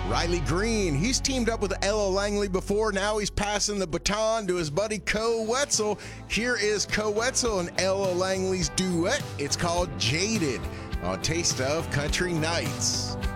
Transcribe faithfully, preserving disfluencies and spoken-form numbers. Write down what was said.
Riley Green, he's teamed up with Ella Langley before. Now he's passing the baton to his buddy Co Wetzel. Here is Co Wetzel and Ella Langley's duet. It's called Jaded on Taste of Country Nights.